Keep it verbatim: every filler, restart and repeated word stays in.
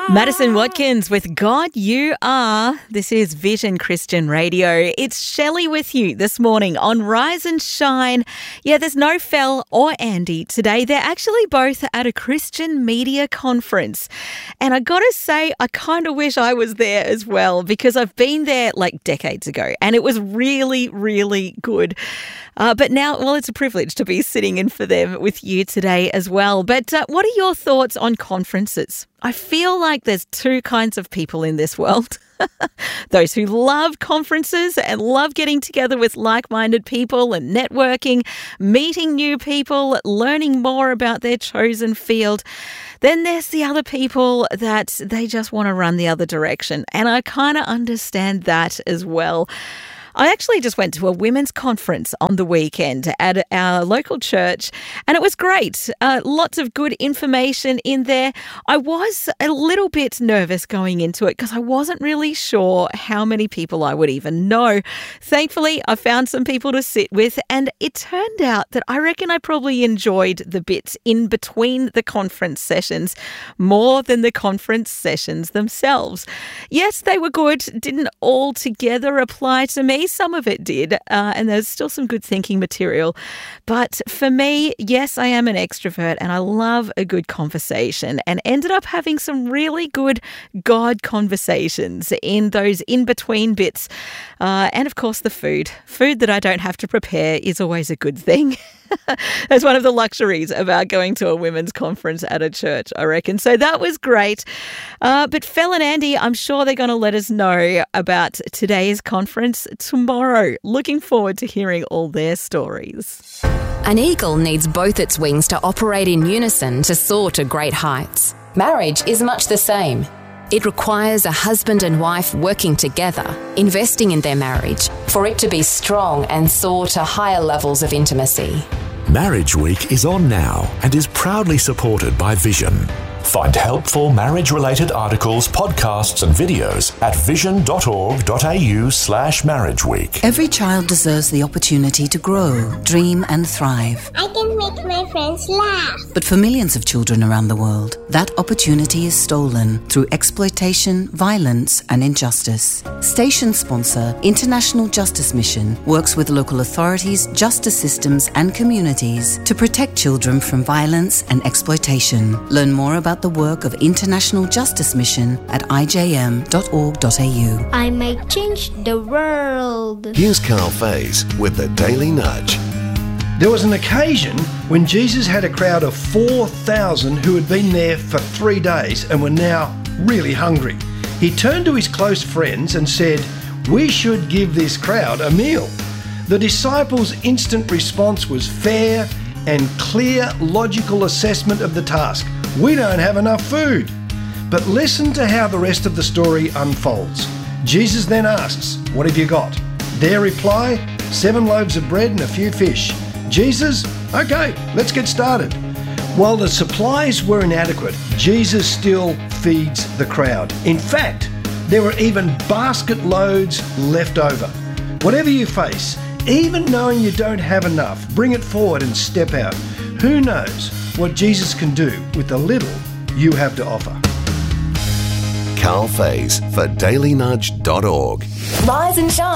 Madison Watkins with God You Are. This is Vision Christian Radio. It's Shelley with you this morning on Rise and Shine. Yeah, there's no Fel or Andy today. They're actually both at a Christian media conference. And I got to say, I kind of wish I was there as well, because I've been there like decades ago and it was really, really good. Uh, but now, well, it's a privilege to be sitting in for them with you today as well. But uh, what are your thoughts on conferences? I feel like there's two kinds of people in this world. Those who love conferences and love getting together with like-minded people and networking, meeting new people, learning more about their chosen field. Then there's the other people that they just want to run the other direction. And I kind of understand that as well. I actually just went to a women's conference on the weekend at our local church, and it was great. Uh, lots of good information in there. I was a little bit nervous going into it because I wasn't really sure how many people I would even know. Thankfully, I found some people to sit with, and it turned out that I reckon I probably enjoyed the bits in between the conference sessions more than the conference sessions themselves. Yes, they were good. Didn't altogether apply to me. Some of it did, uh, and there's still some good thinking material. But for me, yes, I am an extrovert and I love a good conversation, and ended up having some really good God conversations in those in-between bits. Uh, and of course, the food. Food that I don't have to prepare is always a good thing. That's one of the luxuries about going to a women's conference at a church, I reckon. So that was great. Uh, but Fel and Andy, I'm sure they're going to let us know about today's conference tomorrow. Looking forward to hearing all their stories. An eagle needs both its wings to operate in unison to soar to great heights. Marriage is much the same. It requires a husband and wife working together, investing in their marriage, for it to be strong and soar to higher levels of intimacy. Marriage Week is on now and is proudly supported by Vision. Find helpful marriage-related articles, podcasts and videos at vision.org.au slash marriage week. Every child deserves the opportunity to grow, dream and thrive. I can make my friends laugh. But for millions of children around the world, that opportunity is stolen through exploitation, violence and injustice. Station sponsor International Justice Mission works with local authorities, justice systems and communities to protect children from violence and exploitation. Learn more about the work of International Justice Mission at i j m dot org dot a u. I might change the world. Here's Carl Faze with the Daily Nudge. There was an occasion when Jesus had a crowd of four thousand who had been there for three days and were now really hungry. He turned to his close friends and said, "We should give this crowd a meal." The disciples' instant response was fair and clear, logical assessment of the task. We don't have enough food. But listen to how the rest of the story unfolds. Jesus then asks, "What have you got?" Their reply, seven loaves of bread and a few fish. Jesus, okay, let's get started. While the supplies were inadequate, Jesus still feeds the crowd. In fact, there were even basket loads left over. Whatever you face, even knowing you don't have enough, bring it forward and step out. Who knows what Jesus can do with the little you have to offer. Carl Faze for daily nudge dot org. Rise and shine.